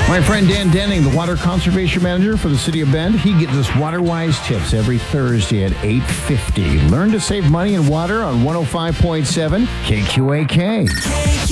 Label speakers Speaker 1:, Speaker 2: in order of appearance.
Speaker 1: My friend Dan Denning, the Water Conservation Manager for the City of Bend, he gives us water-wise tips every Thursday at 8:50. Learn to save money and water on 105.7 KQAK.